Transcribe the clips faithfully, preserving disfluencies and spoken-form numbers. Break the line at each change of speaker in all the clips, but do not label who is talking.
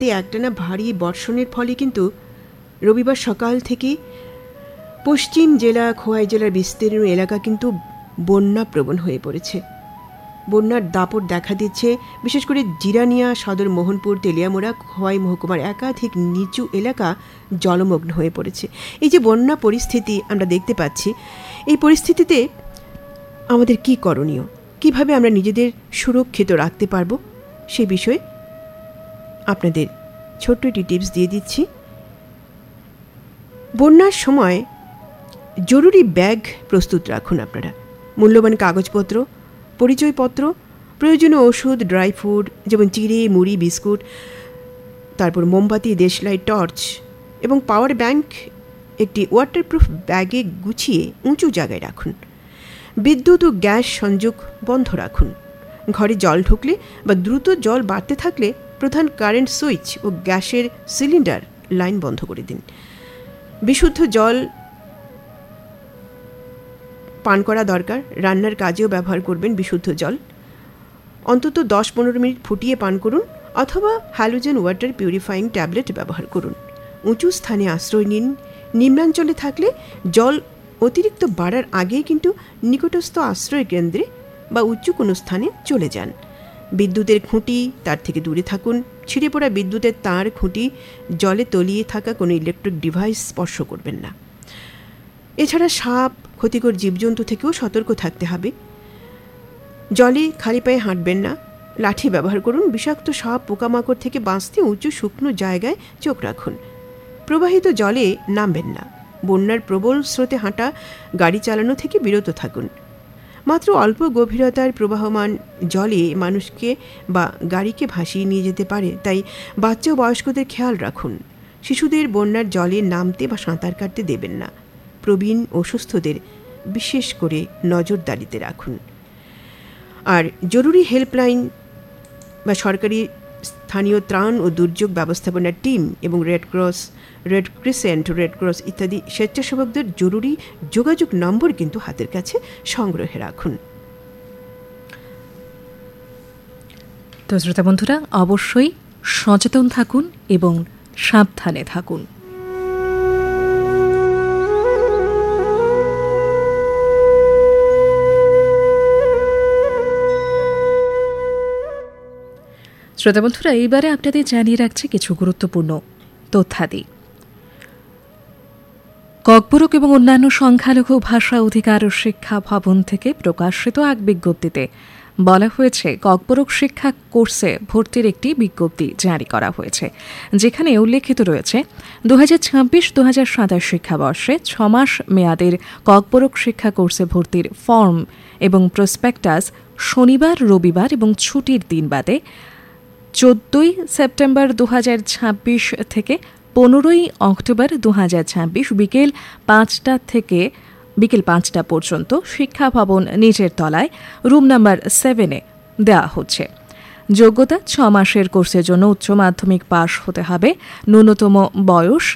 একটানা ভারী বর্ষণের ফলে কিন্তু রবিবার সকাল থেকে পশ্চিম জেলা খোয়াই জেলার বিস্তীর্ণ এলাকা কিন্তু বন্যাপ্রবণ হয়ে পড়েছে। বন্যার দাপট দেখা দিচ্ছে বিশেষ করে জিরানিয়া, সদর মোহনপুর, তেলিয়ামোড়া, খোয়াই মহকুমার একাধিক নিচু এলাকা জলমগ্ন হয়ে পড়েছে। এই যে বন্যা পরিস্থিতি আমরা দেখতে পাচ্ছি, এই পরিস্থিতিতে আমাদের কি করণীয়, কিভাবে আমরা নিজেদের সুরক্ষিত রাখতে পারবো, সে বিষয়ে আপনাদের ছোট্ট একটি টিপস দিয়ে দিচ্ছি। বন্যার সময় জরুরি ব্যাগ প্রস্তুত রাখুন আপনারা। মূল্যবান কাগজপত্র, পরিচয়পত্র, প্রয়োজনীয় ওষুধ, ড্রাই ফুড যেমন চিড়ে, মুড়ি, বিস্কুট, তারপর মোমবাতি, দেশলাই, টর্চ এবং পাওয়ার ব্যাংক একটি ওয়াটারপ্রুফ ব্যাগে গুছিয়ে উঁচু জায়গায় রাখুন। বিদ্যুৎ ও গ্যাস সংযোগ বন্ধ রাখুন। ঘরে জল ঢুকলে বা দ্রুত জল বাড়তে থাকলে প্রধান কারেন্ট সুইচ ও গ্যাসের সিলিন্ডার লাইন বন্ধ করে দিন। বিশুদ্ধ জল পান করা দরকার। রান্নার কাজেও ব্যবহার করবেন বিশুদ্ধ জল। অন্তত দশ পনেরো মিনিট ফুটিয়ে পান করুন অথবা হ্যালোজেন ওয়াটার পিউরিফাইং ট্যাবলেট ব্যবহার করুন। উঁচু স্থানে আশ্রয় নিন। নিম্নাঞ্চলে থাকলে জল অতিরিক্ত বাড়ার আগেই কিন্তু নিকটস্থ আশ্রয় কেন্দ্রে বা উঁচু কোনো স্থানে চলে যান। বিদ্যুতের খুঁটি তার থেকে দূরে থাকুন। ছিঁড়ে পড়া বিদ্যুতের তার, খুঁটি, জলে তলিয়ে থাকা কোনো ইলেকট্রিক ডিভাইস স্পর্শ করবেন না। এছাড়া সাপ, ক্ষতিকর জীবজন্তু থেকেও সতর্ক থাকতে হবে। জলে খালি পায়ে হাঁটবেন না। লাঠি ব্যবহার করুন। বিষাক্ত সাপ, পোকামাকড় থেকে বাঁচতে উঁচু শুকনো জায়গায় চোখ রাখুন। প্রবাহিত জলে নামবেন না। বন্যার প্রবল স্রোতে হাঁটা, গাড়ি চালানো থেকে বিরত থাকুন। মাত্র অল্প গভীরতার প্রবাহমান জলে মানুষকে বা গাড়িকে ভাসিয়ে নিয়ে যেতে পারে, তাই বাচ্চা ও বয়স্কদের খেয়াল রাখুন। শিশুদের বন্যার জলে নামতে বা সাঁতার কাটতে দেবেন না। প্রবীণ ও সুস্থদের বিশেষ করে নজরদারিতে রাখুন। আর জরুরি হেল্পলাইন বা সরকারি স্থানীয় ত্রাণ ও দুর্যোগ ব্যবস্থাপনার টিম এবং red cross, red crescent, red cross ইত্যাদি স্বেচ্ছাসেবকদের জরুরি যোগাযোগ নম্বর কিন্তু হাতের কাছে সংগ্রহে রাখুন।
তো শ্রোতা বন্ধুরা, অবশ্যই সচেতন থাকুন এবং সাবধানে থাকুন। শ্রোতা বন্ধুরা, এইবারে আপনাদের জানিয়ে রাখছে কিছু গুরুত্বপূর্ণ তথ্যাদি। ককবরক এবং অন্যান্য সংখ্যালঘু ভাষা অধিকার ও শিক্ষা ভবন থেকে প্রকাশিত এক বিজ্ঞপ্তিতে বলা হয়েছে, ককবরক শিক্ষা কোর্সে ভর্তির একটি বিজ্ঞপ্তি জারি করা হয়েছে, যেখানে উল্লেখিত রয়েছে দু হাজার ছাব্বিশ দু হাজার সাতাশ শিক্ষাবর্ষে ছমাস মেয়াদের ককবরক শিক্ষা কোর্সে ভর্তির ফর্ম এবং প্রসপেক্টাস শনিবার, রবিবার এবং ছুটির দিন বাদে চোদ্দই সেপ্টেম্বর দু হাজার ছাব্বিশ থেকে পনেরোই অক্টোবর দু হাজার ছাব্বিশ বিকেল পাঁচটা থেকে বিকেল পাঁচটা পর্যন্ত শিক্ষা ভবন নিচের তলায় রুম নাম্বার সেভেনে দেওয়া হচ্ছে। যোগ্যতা: ছ মাসের কোর্সের জন্য উচ্চ মাধ্যমিক পাশ হতে হবে। ন্যূনতম বয়স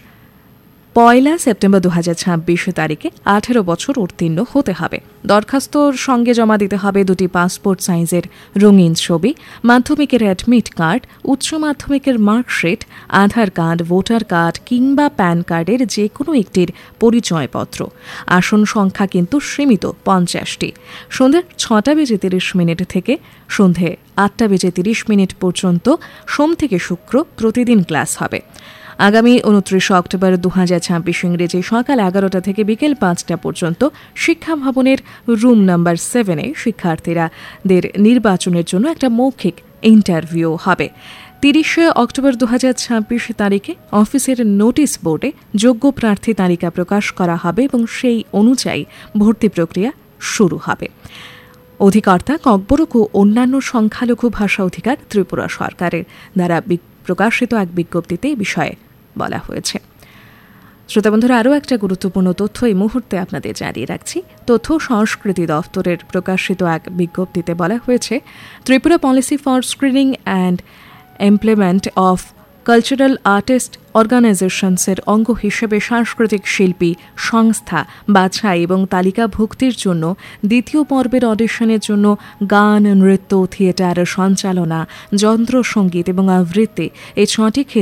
পয়লা সেপ্টেম্বর দু হাজার ছাব্বিশ তারিখে আঠেরো বছর উত্তীর্ণ হতে হবে। দরখাস্তর সঙ্গে জমা দিতে হবে দুটি পাসপোর্ট সাইজের রঙিন ছবি, মাধ্যমিকের অ্যাডমিট কার্ড, উচ্চ মাধ্যমিকের মার্কশিট, আধার কার্ড, ভোটার কার্ড কিংবা প্যান কার্ডের যে কোনো একটির পরিচয়পত্র। আসন সংখ্যা কিন্তু সীমিত পঞ্চাশটি। সন্ধ্যে ছটা বেজে তিরিশ মিনিট থেকে সন্ধে আটটা বেজে তিরিশ মিনিট পর্যন্ত সোম থেকে শুক্র প্রতিদিন ক্লাস হবে। আগামী উনত্রিশ অক্টোবর দু হাজার ছাব্বিশ ইংরেজি সকাল এগারোটা থেকে বিকেল পাঁচটা পর্যন্ত শিক্ষা ভবনের রুম নাম্বার সেভেনে শিক্ষার্থীরাদের নির্বাচনের জন্য একটা মৌখিক ইন্টারভিউ হবে। তিরিশে অক্টোবর দু হাজার ছাব্বিশ তারিখে অফিসের নোটিশ বোর্ডে যোগ্য প্রার্থী তালিকা প্রকাশ করা হবে এবং সেই অনুযায়ী ভর্তি প্রক্রিয়া শুরু হবে। অধিকর্তা ককবরক ও অন্যান্য সংখ্যালঘু ভাষা অধিকার ত্রিপুরা সরকারের দ্বারা প্রকাশিত এক বিজ্ঞপ্তিতে এই বিষয়ে বলা হয়েছে। শ্রোতা বন্ধুরা, আরও একটা গুরুত্বপূর্ণ তথ্য এই মুহূর্তে আপনাদের জানিয়ে রাখছি। তথ্য সংস্কৃতি দফতরের প্রকাশিত এক বিজ্ঞপ্তিতে বলা হয়েছে, Tripura policy for screening and implement of cultural artist অর্গানাইজেশনসের অঙ্গ হিসেবে সাংস্কৃতিক শিল্পী সংস্থা বাছাই এবং তালিকাভুক্তির জন্য দ্বিতীয় পর্বের অডিশনের জন্য গান, নৃত্য, থিয়েটার, সঞ্চালনা, যন্ত্রসঙ্গীত এবং আবৃত্তি এই ছটি